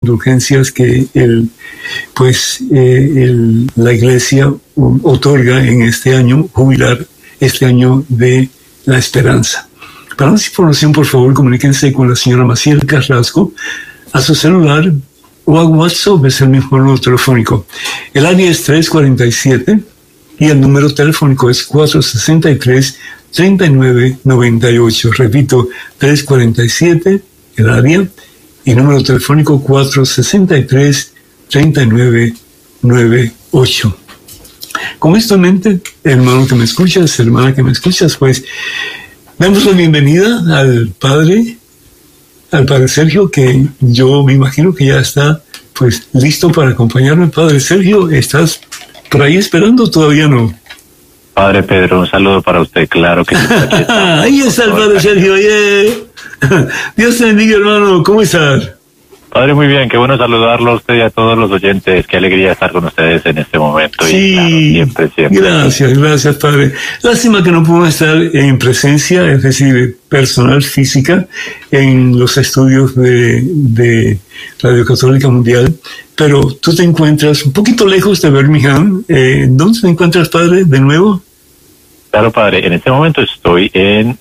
indulgencias que la Iglesia otorga en este año, jubilar este año de la esperanza. Para más información, por favor, comuníquense con la señora Maciel Carrasco a su celular o a WhatsApp, es el mismo número telefónico. El área es 347 y el número telefónico es 463-3998. Repito, 347, el área, y número telefónico 463-3998. Con esto en mente, hermano que me escuchas, hermana que me escuchas, pues damos la bienvenida al Padre Sergio, que yo me imagino que ya está pues listo para acompañarme. Padre Sergio, ¿estás por ahí esperando o todavía no? Padre Pedro, un saludo para usted, claro que sí. Ahí está el Padre Sergio, Dios te bendiga, hermano, ¿cómo estás? Padre, muy bien, qué bueno saludarlo a usted y a todos los oyentes, qué alegría estar con ustedes en este momento. Sí, y claro, siempre. Gracias, Padre. Lástima que no podemos estar en presencia, es decir, personal, física, en los estudios de Radio Católica Mundial, pero tú te encuentras un poquito lejos de Birmingham. ¿Dónde te encuentras, Padre, de nuevo? Claro, Padre, en este momento estoy en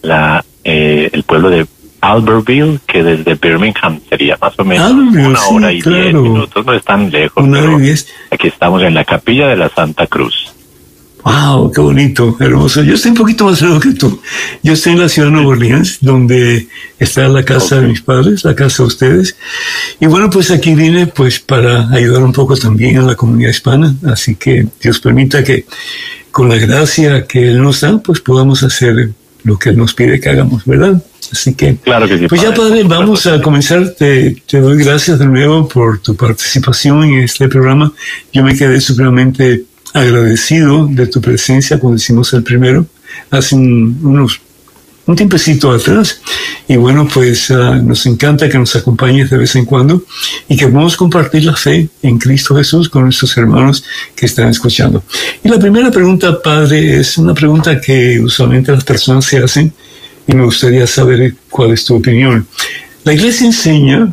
el pueblo de Albertville, que desde Birmingham sería más o menos una hora y 10 minutos, no es tan lejos. Aquí estamos en la capilla de la Santa Cruz. ¡Wow! ¡Qué bonito! Hermoso. Yo estoy un poquito más lejos que tú. Yo estoy en la ciudad de Nueva Orleans, donde está la casa de mis padres, la casa de ustedes. Y bueno, pues aquí vine pues para ayudar un poco también a la comunidad hispana. Así que Dios permita que con la gracia que Él nos da, pues podamos hacer lo que Él nos pide que hagamos, ¿verdad? Así que, claro que sí, pues ya, Padre, vamos a comenzar. Te doy gracias de nuevo por tu participación en este programa. Yo me quedé supremamente agradecido de tu presencia cuando hicimos el primero, hace un tiempecito atrás. Y bueno, pues nos encanta que nos acompañes de vez en cuando y que podamos compartir la fe en Cristo Jesús con nuestros hermanos que están escuchando. Y la primera pregunta, Padre, es una pregunta que usualmente las personas se hacen, y me gustaría saber cuál es tu opinión. La Iglesia enseña,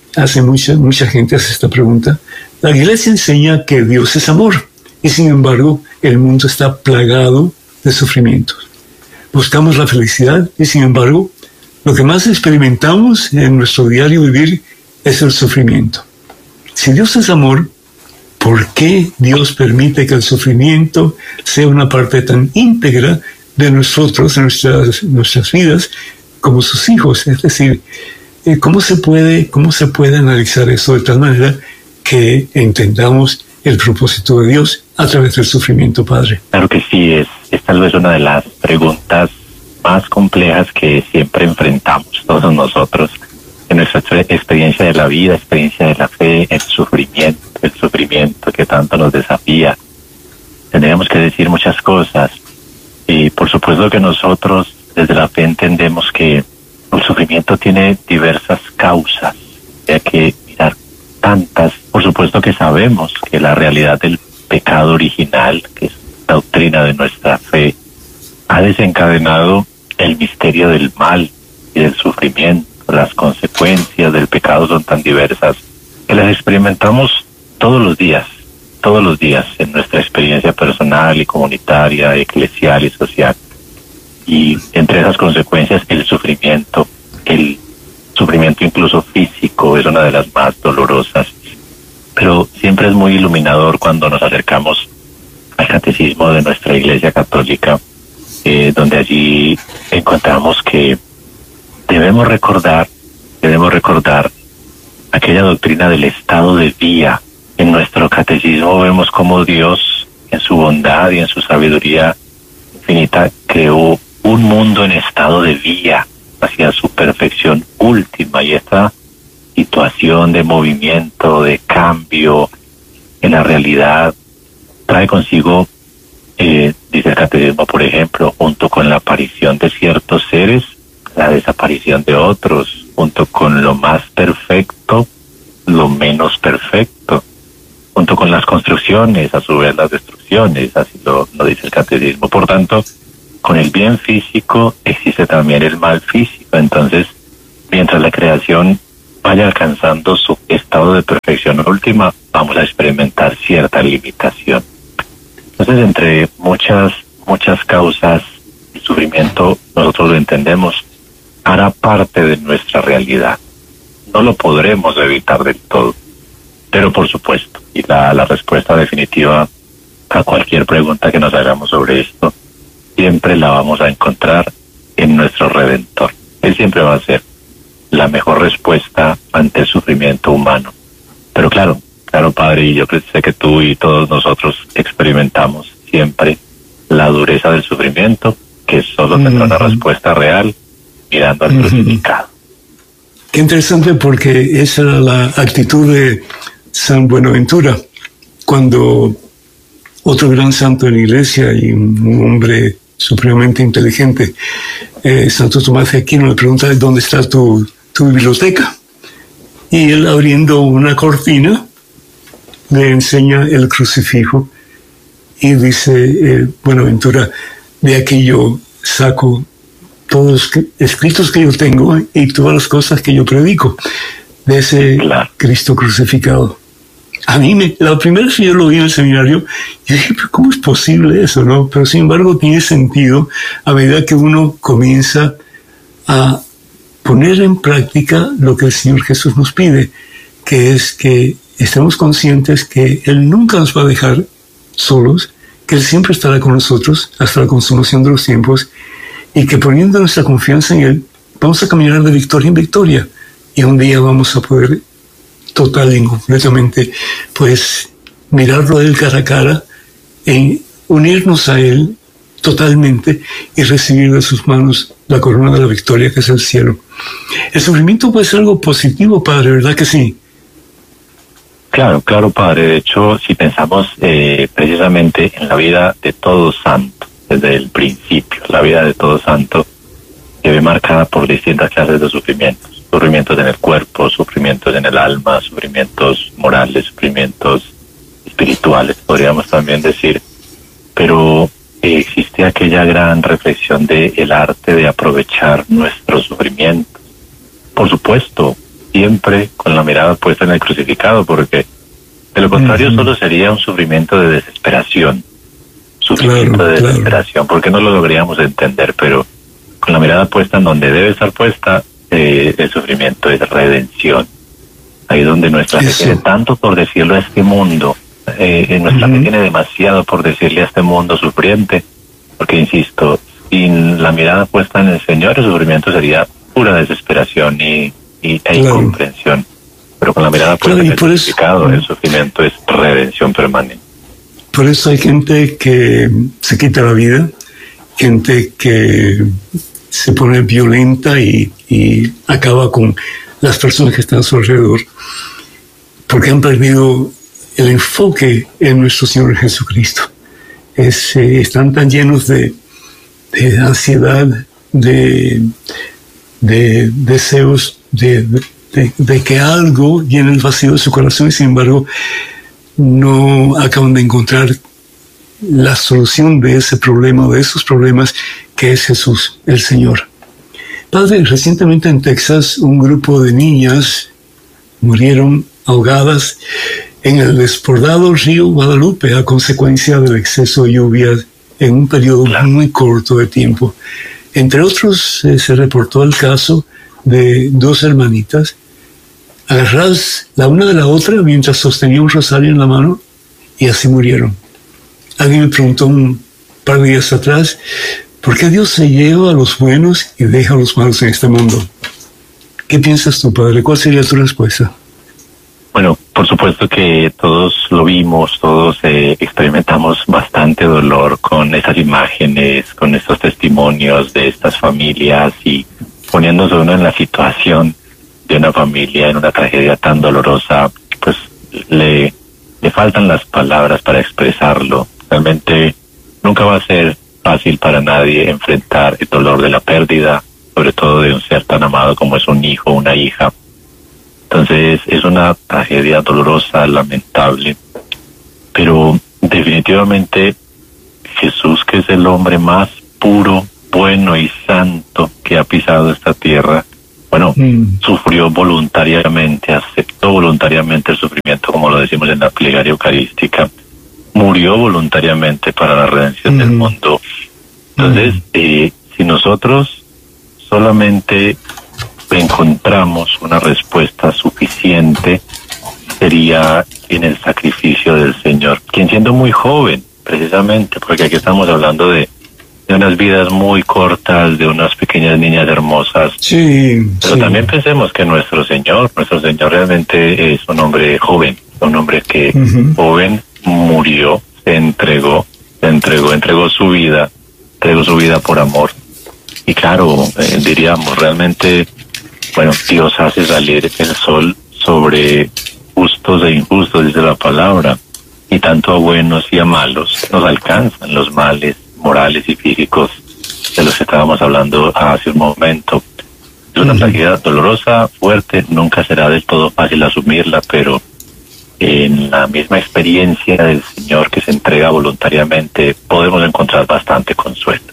mucha gente hace esta pregunta, la Iglesia enseña que Dios es amor, y sin embargo el mundo está plagado de sufrimientos. Buscamos la felicidad y sin embargo lo que más experimentamos en nuestro diario vivir es el sufrimiento. Si Dios es amor, ¿por qué Dios permite que el sufrimiento sea una parte tan íntegra de nosotros, en nuestras vidas, como sus hijos? Es decir, ¿cómo se puede analizar eso de tal manera que entendamos el propósito de Dios a través del sufrimiento, Padre? Claro que sí, es tal vez una de las preguntas más complejas que siempre enfrentamos todos nosotros en nuestra experiencia de la vida, experiencia de la fe, el sufrimiento que tanto nos desafía. Tendríamos que decir muchas cosas. Y por supuesto que nosotros desde la fe entendemos que el sufrimiento tiene diversas causas, hay que mirar tantas. Por supuesto que sabemos que la realidad del pecado original, que es la doctrina de nuestra fe, ha desencadenado el misterio del mal y del sufrimiento. Las consecuencias del pecado son tan diversas que las experimentamos todos los días en nuestra experiencia personal y comunitaria, eclesial y social. Y entre esas consecuencias, el sufrimiento incluso físico, es una de las más dolorosas. Pero siempre es muy iluminador cuando nos acercamos al catecismo de nuestra Iglesia Católica, donde allí encontramos que debemos recordar aquella doctrina del estado de vía. En nuestro catecismo vemos cómo Dios, en su bondad y en su sabiduría infinita, creó un mundo en estado de vía hacia su perfección última, y esta situación de movimiento, de cambio en la realidad trae consigo, dice el catecismo, por ejemplo, junto con la aparición de ciertos seres, la desaparición de otros, junto con lo más perfecto, lo menos perfecto, junto con las construcciones, a su vez las destrucciones, así lo dice el catecismo. Por tanto, con el bien físico existe también el mal físico. Entonces, mientras la creación vaya alcanzando su estado de perfección última, vamos a experimentar cierta limitación. Entonces, entre muchas causas, el sufrimiento, nosotros lo entendemos, hará parte de nuestra realidad. No lo podremos evitar del todo, pero por supuesto, y la respuesta definitiva a cualquier pregunta que nos hagamos sobre esto, siempre la vamos a encontrar en nuestro Redentor. Él siempre va a ser la mejor respuesta ante el sufrimiento humano. Pero claro, Padre, y yo sé que tú y todos nosotros experimentamos siempre la dureza del sufrimiento, que solo tendrá una respuesta real mirando al crucificado. Qué interesante, porque esa era la actitud de San Buenaventura, cuando otro gran santo de la Iglesia y un hombre supremamente inteligente, Santo Tomás de Aquino, le pregunta dónde está tu biblioteca, y él, abriendo una cortina, le enseña el crucifijo y dice, Buenaventura, de aquí yo saco todos los escritos que yo tengo y todas las cosas que yo predico de ese Cristo crucificado. A mí, la primera vez que yo lo vi en el seminario, yo dije, pero ¿cómo es posible eso, no? Pero sin embargo tiene sentido a medida que uno comienza a poner en práctica lo que el Señor Jesús nos pide, que es que estemos conscientes que Él nunca nos va a dejar solos, que Él siempre estará con nosotros hasta la consumación de los tiempos, y que poniendo nuestra confianza en Él, vamos a caminar de victoria en victoria, y un día vamos a poder total y completamente, pues, mirarlo a Él cara a cara, e unirnos a Él totalmente y recibir de sus manos la corona de la victoria, que es el cielo. El sufrimiento puede ser algo positivo, Padre, ¿verdad que sí? Claro, Padre. De hecho, si pensamos precisamente en la vida de todo santo, desde el principio, la vida de todo santo se ve marcada por distintas clases de sufrimientos. Sufrimientos en el cuerpo, sufrimientos en el alma, sufrimientos morales, sufrimientos espirituales, podríamos también decir. Pero existe aquella gran reflexión de el arte de aprovechar nuestro sufrimiento. Por supuesto, siempre con la mirada puesta en el crucificado, porque de lo contrario solo sería un sufrimiento de desesperación. Desesperación, porque no lo lograríamos entender, pero con la mirada puesta en donde debe estar puesta, el sufrimiento es redención. Ahí donde nuestra fe tiene tanto por decirlo a este mundo, nuestra fe tiene demasiado por decirle a este mundo sufriente, porque insisto, sin la mirada puesta en el Señor, el sufrimiento sería pura desesperación e incomprensión. Pero con la mirada puesta en el crucificado, el sufrimiento es redención permanente. Por eso hay gente que se quita la vida, gente que se pone violenta y acaba con las personas que están a su alrededor, porque han perdido el enfoque en nuestro Señor Jesucristo. Están tan llenos de ansiedad, de deseos de que algo llene el vacío de su corazón, y sin embargo no acaban de encontrar la solución de ese problema, de esos problemas, que es Jesús, el Señor. Padre, recientemente en Texas, un grupo de niñas murieron ahogadas en el desbordado río Guadalupe a consecuencia del exceso de lluvias en un periodo muy corto de tiempo. Entre otros, se reportó el caso de dos hermanitas agarradas la una de la otra mientras sostenía un rosario en la mano, y así murieron. Alguien me preguntó un par de días atrás, ¿por qué Dios se lleva a los buenos y deja a los malos en este mundo? ¿Qué piensas tú, Padre? ¿Cuál sería tu respuesta? Bueno, por supuesto que todos lo vimos, todos experimentamos bastante dolor con esas imágenes, con estos testimonios de estas familias, y poniéndose uno en la situación de una familia en una tragedia tan dolorosa, pues le faltan las palabras para expresarlo. Realmente nunca va a ser fácil para nadie enfrentar el dolor de la pérdida, sobre todo de un ser tan amado como es un hijo o una hija. Entonces es una tragedia dolorosa, lamentable, pero definitivamente Jesús, que es el hombre más puro, bueno y santo que ha pisado esta tierra, bueno, sufrió voluntariamente, aceptó voluntariamente el sufrimiento, como lo decimos en la plegaria eucarística, murió voluntariamente para la redención del mundo. Entonces, si nosotros solamente encontramos una respuesta suficiente, sería en el sacrificio del Señor, quien siendo muy joven, precisamente, porque aquí estamos hablando de unas vidas muy cortas, de unas pequeñas niñas hermosas. Sí, pero también pensemos que nuestro Señor realmente es un hombre joven, un hombre que joven murió, entregó su vida por amor. Y claro, diríamos, realmente, bueno, Dios hace salir el sol sobre justos e injustos, dice la palabra, y tanto a buenos y a malos nos alcanzan los males morales y físicos de los que estábamos hablando hace un momento. Es una fragilidad dolorosa, fuerte, nunca será del todo fácil asumirla, pero en la misma experiencia del Señor que se entrega voluntariamente podemos encontrar bastante consuelo.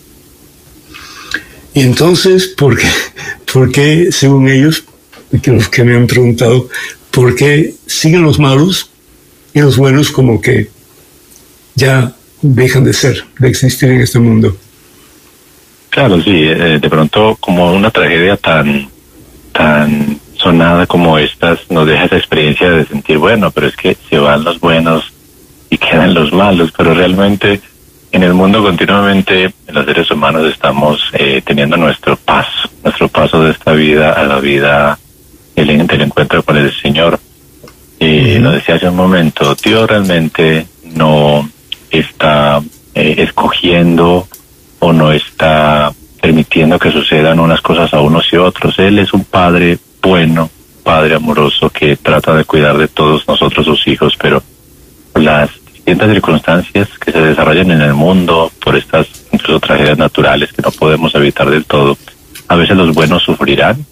Y entonces, ¿por qué, según ellos, que me han preguntado, por qué siguen los malos y los buenos como que ya dejan de existir en este mundo? Claro, sí, de pronto como una tragedia tan sonada como estas nos deja esa experiencia de sentir, bueno, pero es que se van los buenos y quedan los malos, pero realmente en el mundo continuamente los seres humanos estamos teniendo nuestro paso de esta vida a la vida del encuentro con el Señor. Lo decía hace un momento, Dios realmente no está escogiendo o no está permitiendo que sucedan unas cosas a unos y otros. Él es un Padre bueno, Padre amoroso que trata de cuidar de todos nosotros, sus hijos, pero las distintas circunstancias que se desarrollan en el mundo, por estas incluso tragedias naturales que no podemos evitar del todo, a veces los buenos sufrirán,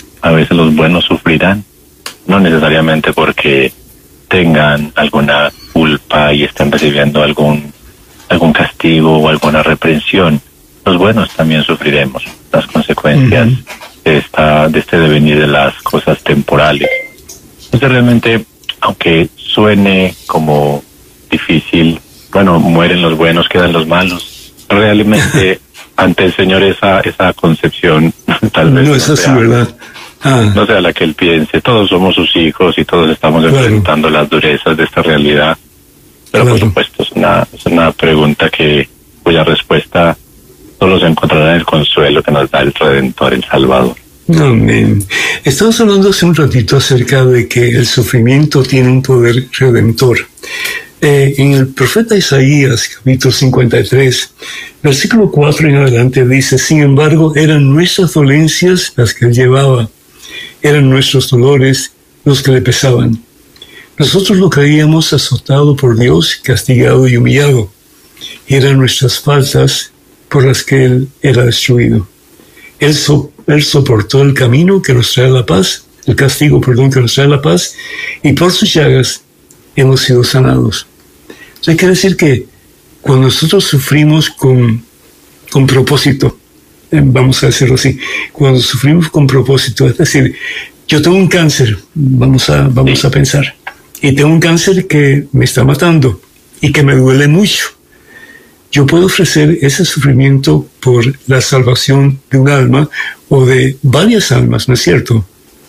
no necesariamente porque tengan alguna culpa y estén recibiendo algún castigo o alguna reprensión. Los buenos también sufriremos las consecuencias de este devenir de las cosas temporales. Entonces realmente, aunque suene como difícil, bueno, mueren los buenos, quedan los malos, realmente ante el Señor esa concepción tal vez no es así, ¿verdad? No sea la que él piense. Todos somos sus hijos y todos estamos enfrentando las durezas de esta realidad. Pero por supuesto es una pregunta cuya respuesta solo se encontrará en el consuelo que nos da el Redentor, el Salvador. Amén. Estamos hablando hace un ratito acerca de que el sufrimiento tiene un poder redentor. En el profeta Isaías, capítulo 53, versículo 4 en adelante dice: sin embargo, eran nuestras dolencias las que él llevaba, eran nuestros dolores los que le pesaban. Nosotros lo creíamos azotado por Dios, castigado y humillado. Eran nuestras faltas por las que él era destruido. Él soportó el camino que nos trae la paz, el castigo, que nos trae la paz, y por sus llagas hemos sido sanados. Entonces quiere decir que cuando nosotros sufrimos con propósito, vamos a decirlo así, cuando sufrimos con propósito, es decir, yo tengo un cáncer, vamos a pensar, y tengo un cáncer que me está matando y que me duele mucho. Yo puedo ofrecer ese sufrimiento por la salvación de un alma o de varias almas, ¿no es cierto?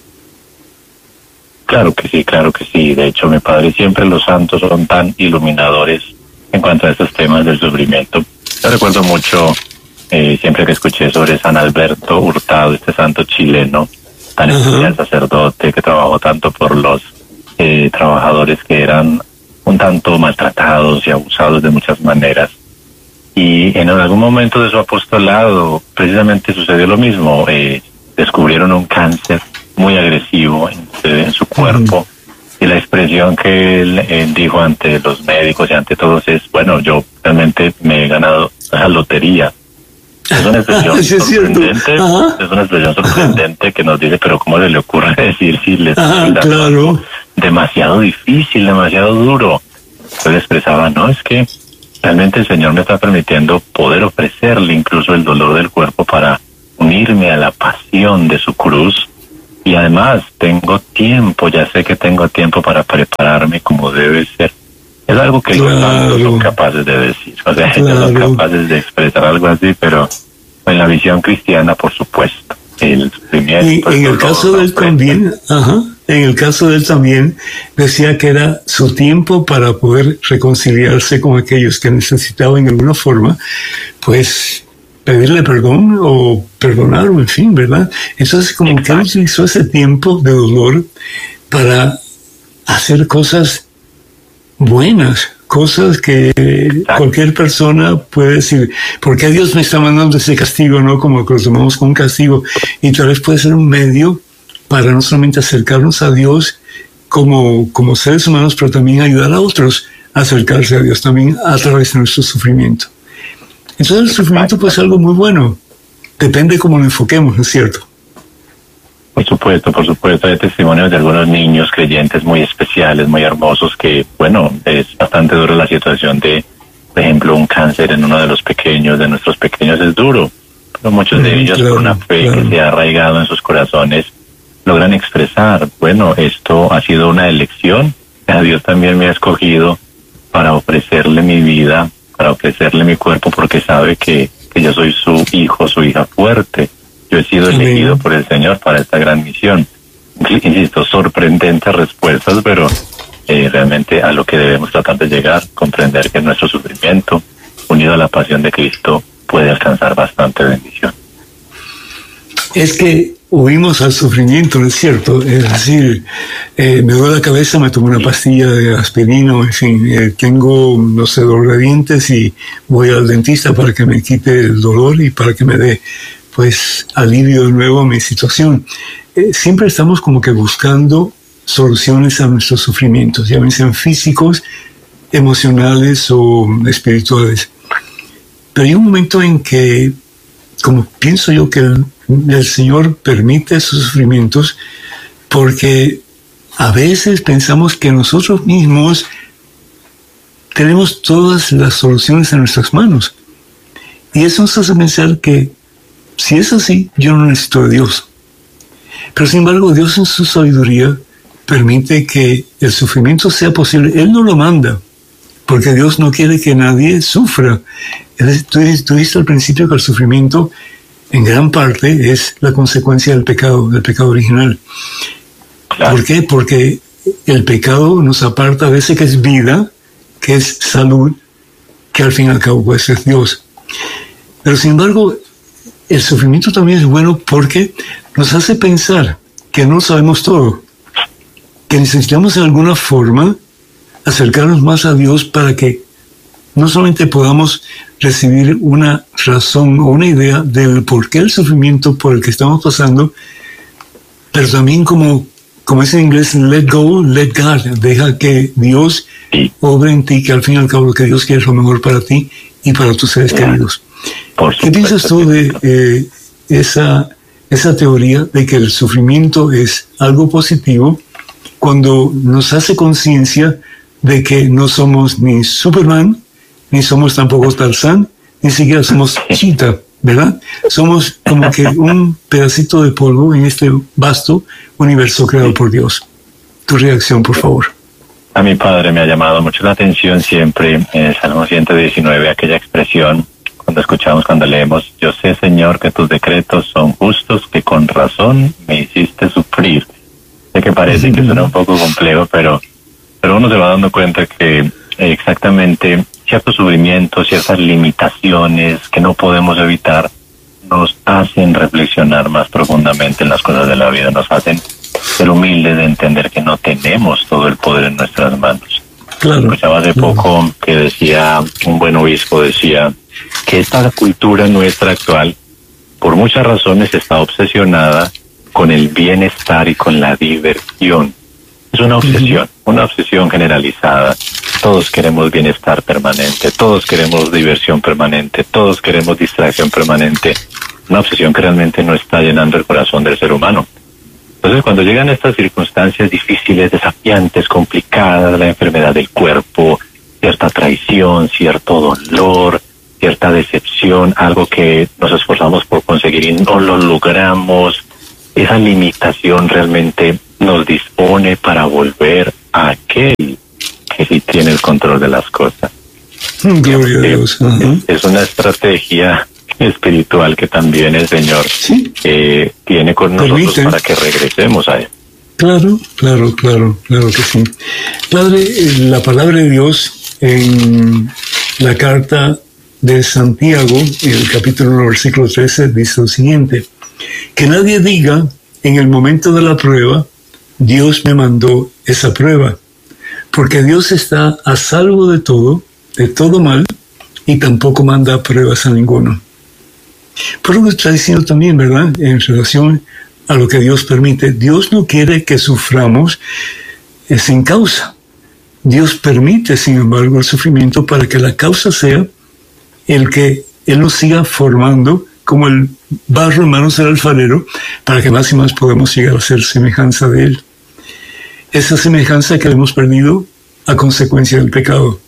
Claro que sí. De hecho, mi padre, siempre los santos son tan iluminadores en cuanto a estos temas del sufrimiento. Yo recuerdo mucho, siempre que escuché sobre San Alberto Hurtado, este santo chileno, tan especial sacerdote que trabajó tanto por los trabajadores que eran un tanto maltratados y abusados de muchas maneras. Y en algún momento de su apostolado precisamente sucedió lo mismo. Descubrieron un cáncer muy agresivo en su cuerpo, y la expresión que él dijo ante los médicos y ante todos es: bueno, yo realmente me he ganado la lotería. Es una expresión sorprendente, es una expresión sorprendente que nos dice, pero ¿cómo se le ocurre decir si les claro, demasiado difícil, demasiado duro? Él expresaba: no, es que realmente el Señor me está permitiendo poder ofrecerle incluso el dolor del cuerpo para unirme a la pasión de su cruz. Y además tengo tiempo, ya sé que tengo tiempo para prepararme como debe ser. Es algo que los santos son capaces de decir, o sea, ellos son capaces de expresar algo así, pero en la visión cristiana, por supuesto, el sufrimiento. Y en el caso de él también, en el caso de él también decía que era su tiempo para poder reconciliarse con aquellos que necesitaban en alguna forma, pues pedirle perdón o perdonar, o en fin, ¿verdad? Entonces, como que él utilizó ese tiempo de dolor para hacer cosas buenas, cosas que cualquier persona puede decir, ¿por qué Dios me está mandando ese castigo? No como que lo tomamos como un castigo, y tal vez puede ser un medio para no solamente acercarnos a Dios como seres humanos, pero también ayudar a otros a acercarse a Dios también a través de nuestro sufrimiento. Entonces el sufrimiento pues es algo muy bueno, depende cómo lo enfoquemos, ¿no es cierto? Por supuesto, hay testimonios de algunos niños creyentes muy especiales, muy hermosos, que, bueno, es bastante duro la situación de, por ejemplo, un cáncer en uno de los pequeños, de nuestros pequeños, es duro, pero muchos de ellos, por una fe que se ha arraigado en sus corazones, logran expresar, bueno, esto ha sido una elección, a Dios también me ha escogido para ofrecerle mi vida, para ofrecerle mi cuerpo, porque sabe que yo soy su hijo, su hija fuerte. Yo he sido elegido por el Señor para esta gran misión. Insisto, sorprendentes respuestas, pero realmente a lo que debemos tratar de llegar, comprender que nuestro sufrimiento, unido a la pasión de Cristo, puede alcanzar bastante bendición. Es que huimos al sufrimiento, ¿no es cierto? Es decir, me duele la cabeza, me tomo una pastilla de aspirina, en fin, tengo, no sé, dolor de dientes y voy al dentista para que me quite el dolor y para que me dé pues alivio de nuevo a mi situación. Siempre estamos como que buscando soluciones a nuestros sufrimientos, ya sean físicos, emocionales o espirituales. Pero hay un momento en que, como pienso yo, que el Señor permite esos sufrimientos porque a veces pensamos que nosotros mismos tenemos todas las soluciones en nuestras manos. Y eso nos hace pensar que si es así, yo no necesito de Dios. Pero sin embargo, Dios en su sabiduría permite que el sufrimiento sea posible. Él no lo manda, porque Dios no quiere que nadie sufra. Tú dijiste al principio que el sufrimiento, en gran parte, es la consecuencia del pecado original. ¿Por qué? Porque el pecado nos aparta de ese que es vida, que es salud, que al fin y al cabo puede ser Dios. Pero sin embargo, el sufrimiento también es bueno porque nos hace pensar que no sabemos todo, que necesitamos de alguna forma acercarnos más a Dios para que no solamente podamos recibir una razón o una idea del por qué el sufrimiento por el que estamos pasando, pero también como es en inglés, let go, let God, deja que Dios obre en ti, que al fin y al cabo lo que Dios quiere es lo mejor para ti y para tus seres queridos. ¿Qué piensas tú de esa teoría de que el sufrimiento es algo positivo cuando nos hace conciencia de que no somos ni Superman, ni somos tampoco Tarzán, ni siquiera somos Cheetah, ¿verdad? Somos como que un pedacito de polvo en este vasto universo creado por Dios. Tu reacción, por favor. A mi padre me ha llamado mucho la atención siempre en el Salmo 119, aquella expresión cuando leemos, yo sé, Señor, que tus decretos son justos, que con razón me hiciste sufrir. Sé que parece que suena un poco complejo, pero uno se va dando cuenta que exactamente ciertos sufrimientos, ciertas limitaciones que no podemos evitar, nos hacen reflexionar más profundamente en las cosas de la vida, nos hacen ser humildes de entender que no tenemos todo el poder en nuestras manos. Escuchaba hace poco que decía, un buen obispo decía, que esta cultura nuestra actual, por muchas razones, está obsesionada con el bienestar y con la diversión. Es una obsesión generalizada. Todos queremos bienestar permanente, todos queremos diversión permanente, todos queremos distracción permanente. Una obsesión que realmente no está llenando el corazón del ser humano. Entonces, cuando llegan estas circunstancias difíciles, desafiantes, complicadas, la enfermedad del cuerpo, cierta traición, cierto dolor, cierta decepción, algo que nos esforzamos por conseguir y no lo logramos, esa limitación realmente nos dispone para volver a aquel que sí tiene el control de las cosas. Gloria a Dios. Es una estrategia espiritual que también el Señor tiene con nosotros para que regresemos a Él. Claro que sí. Padre, la palabra de Dios en la carta de Santiago, en el capítulo 1, versículo 13, dice lo siguiente: que nadie diga en el momento de la prueba, Dios me mandó esa prueba, porque Dios está a salvo de todo mal, y tampoco manda pruebas a ninguno. Por lo que está diciendo también, ¿verdad?, en relación a lo que Dios permite. Dios no quiere que suframos sin causa. Dios permite, sin embargo, el sufrimiento para que la causa sea el que Él nos siga formando como el barro en manos del alfarero, para que más y más podamos llegar a ser semejanza de Él. Esa semejanza que hemos perdido a consecuencia del pecado.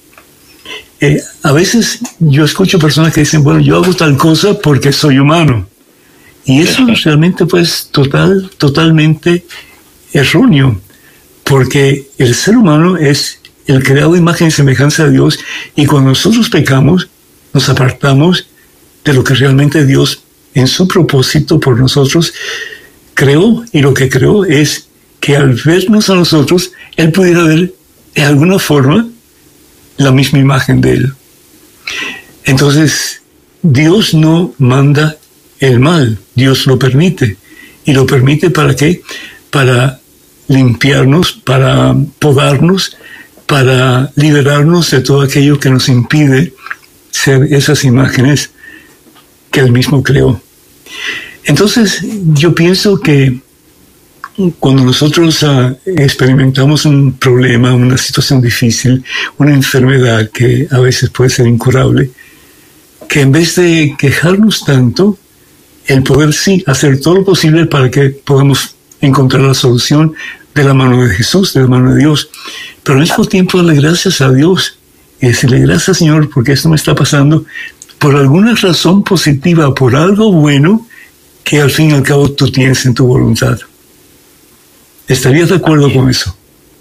A veces yo escucho personas que dicen, bueno, yo hago tal cosa porque soy humano. Y eso realmente pues totalmente erróneo, porque el ser humano es el creado imagen y semejanza de Dios, y cuando nosotros pecamos, nos apartamos de lo que realmente Dios en su propósito por nosotros creó, y lo que creó es que al vernos a nosotros, Él pudiera ver de alguna forma la misma imagen de Él. Entonces, Dios no manda el mal, Dios lo permite. ¿Y lo permite para qué? Para limpiarnos, para podarnos, para liberarnos de todo aquello que nos impide ser esas imágenes que Él mismo creó. Entonces, yo pienso que cuando nosotros experimentamos un problema, una situación difícil, una enfermedad que a veces puede ser incurable, que en vez de quejarnos tanto, el poder sí hacer todo lo posible para que podamos encontrar la solución de la mano de Jesús, de la mano de Dios, pero al mismo tiempo darle gracias a Dios y decirle: gracias, Señor, porque esto me está pasando por alguna razón positiva, por algo bueno que al fin y al cabo tú tienes en tu voluntad. ¿Estarías de acuerdo con eso?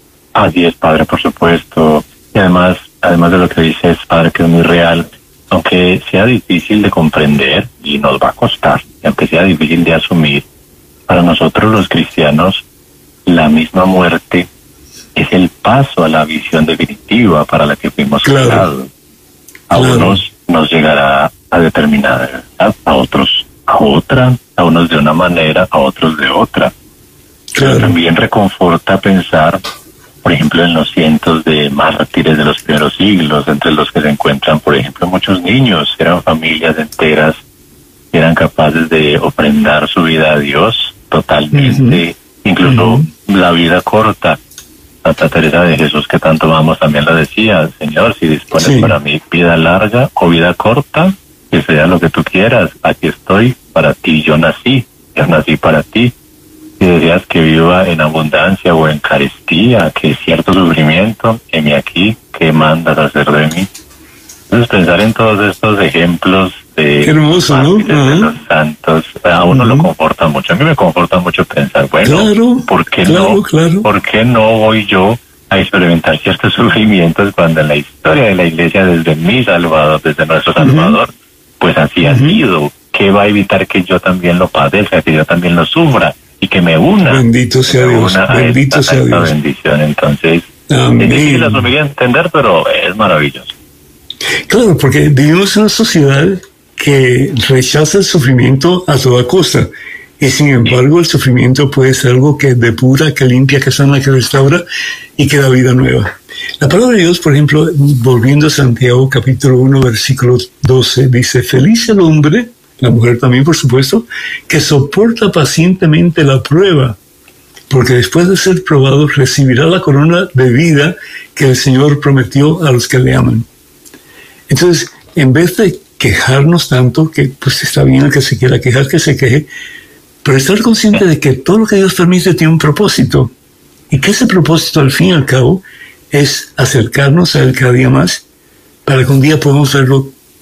Así es, Padre, por supuesto. Y además de lo que dices, Padre, que es muy real, aunque sea difícil de comprender, y nos va a costar, y aunque sea difícil de asumir, para nosotros los cristianos, la misma muerte es el paso a la visión definitiva para la que fuimos creados. A unos nos llegará a determinada edad, a otros a otra, a unos de una manera, a otros de otra. Pero también reconforta pensar, por ejemplo, en los cientos de mártires de los primeros siglos, entre los que se encuentran, por ejemplo, muchos niños. Eran familias enteras que eran capaces de ofrendar su vida a Dios totalmente, incluso la vida corta. Santa Teresa de Jesús, que tanto amamos, también la decía: Señor, si dispones para mí vida larga o vida corta, que sea lo que tú quieras, aquí estoy para ti, yo nací para ti. Si deseas que viva en abundancia o en carestía, que cierto sufrimiento, heme aquí, ¿qué mandas hacer de mí? Entonces, pensar en todos estos ejemplos de, hermoso, ¿no? de los santos, a uno lo conforta mucho. A mí me conforta mucho pensar, bueno, ¿por qué no voy yo a experimentar ciertos sufrimientos cuando en la historia de la Iglesia, desde mi Salvador, desde nuestro Salvador, pues así ha sido? ¿Qué va a evitar que yo también lo padezca, que yo también lo sufra? Y que me una. Bendito sea Dios. Bendito sea Dios. Bendición. Entonces, es difícil asumir y entender, pero es maravilloso. Claro, porque vivimos en una sociedad que rechaza el sufrimiento a toda costa. Y sin embargo, el sufrimiento puede ser algo que depura, que limpia, que sana, que restaura y que da vida nueva. La palabra de Dios, por ejemplo, volviendo a Santiago, capítulo 1, versículo 12, dice: feliz el hombre, la mujer también, por supuesto, que soporta pacientemente la prueba, porque después de ser probado recibirá la corona de vida que el Señor prometió a los que le aman. Entonces, en vez de quejarnos tanto, que pues está bien el que se quiera quejar, que se queje, pero estar consciente de que todo lo que Dios permite tiene un propósito, y que ese propósito, al fin y al cabo, es acercarnos a Él cada día más, para que un día podamos verlo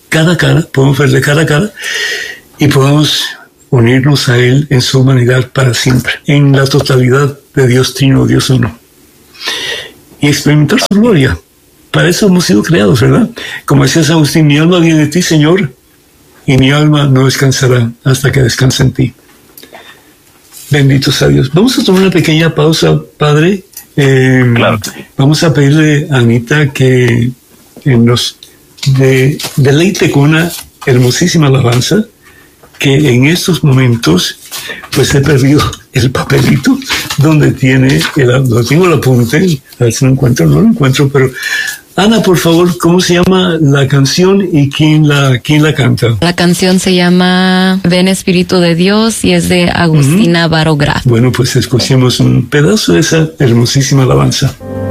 cara a cara, podemos verle cara a cara y podemos unirnos a Él en su humanidad para siempre, en la totalidad de Dios Trino, Dios Uno, y experimentar su gloria. Para eso hemos sido creados, ¿verdad? Como decía San Agustín, mi alma viene de ti, Señor, y mi alma no descansará hasta que descanse en ti. Bendito sea Dios. Vamos a tomar una pequeña pausa, Padre. Claro que sí. Vamos a pedirle a Anita que nos deleite con una hermosísima alabanza, que en estos momentos pues he perdido el papelito donde lo tengo el apunte, a ver si no lo encuentro, pero Ana, por favor, ¿cómo se llama la canción y quién la canta? La canción se llama Ven Espíritu de Dios y es de Agustina Barograf. Bueno, pues escuchemos un pedazo de esa hermosísima alabanza.